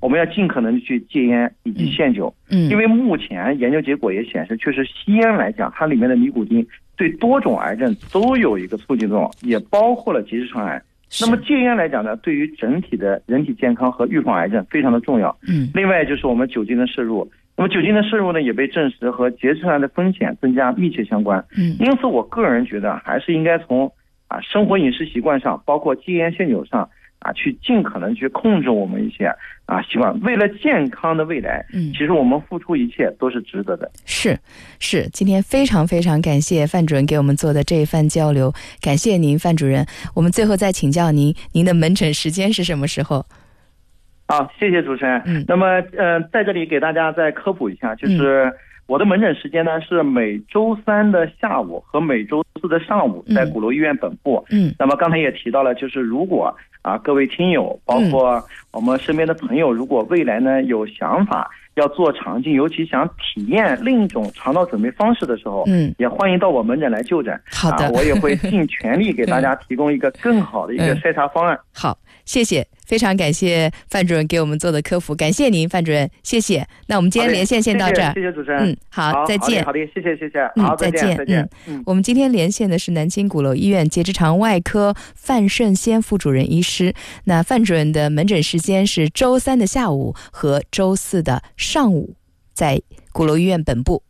我们要尽可能去戒烟以及限酒。因为目前研究结果也显示，确实吸烟来讲，它里面的尼古丁对多种癌症都有一个促进作用，也包括了结直肠癌。那么戒烟来讲呢，对于整体的人体健康和预防癌症非常的重要。另外就是我们酒精的摄入，那么酒精的摄入呢，也被证实和结直肠癌的风险增加密切相关。因此我个人觉得还是应该从生活饮食习惯上，包括戒烟限酒上去尽可能去控制我们一些习惯，为了健康的未来，其实我们付出一切都是值得的。 是，今天非常非常感谢范主任给我们做的这一番交流，感谢您范主任。我们最后再请教您的门诊时间是什么时候？ 谢谢主持人。那么在这里给大家再科普一下，就是我的门诊时间呢是每周三的下午和每周四的上午，在鼓楼医院本部。那么刚才也提到了，就是如果各位听友，包括我们身边的朋友，如果未来呢有想法要做肠镜，尤其想体验另一种肠道准备方式的时候，也欢迎到我门诊来就诊。 好的， 我也会尽全力给大家提供一个更好的一个筛查方案。 好，谢谢，非常感谢范主任给我们做的科普，感谢您范主任，谢谢。那我们今天连线先到这儿， 谢谢主持人。 好，再见。 好的，谢谢。好，再见。 我们今天连线的是南京鼓楼医院结直肠外科范胜先副主任医师。那范主任的门诊时间是周三的下午和周四的上午，在鼓楼医院本部。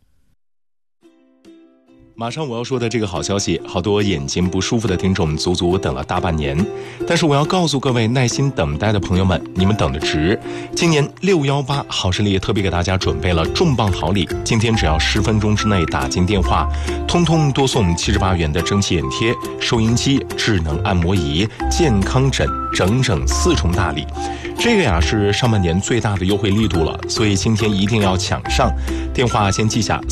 马上我要说的这个好消息，好多眼睛不舒服的听众足足等了大半年，但是我要告诉各位耐心等待的朋友们，你们等得值。今年618好视力特别给大家准备了重磅好礼，今天只要10分钟之内打进电话，通通多送78元的蒸汽眼贴、收音机、智能按摩仪、健康枕，整4重大礼。这个是上半年最大的优惠力度了，所以今天一定要抢上。电话先记下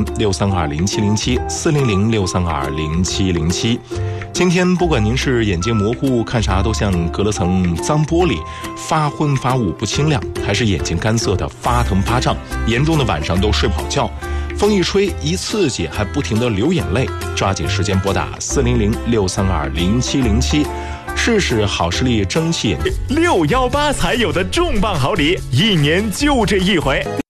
400-632-0707，400-632-0707。今天不管您是眼睛模糊，看啥都像隔了层脏玻璃，发昏发雾不清亮，还是眼睛干涩的发疼发胀，严重的晚上都睡不好觉，风一吹一刺激还不停地流眼泪，抓紧时间拨打400-632-0707，试试好视力蒸汽眼。 618才有的重磅好礼，一年就这一回。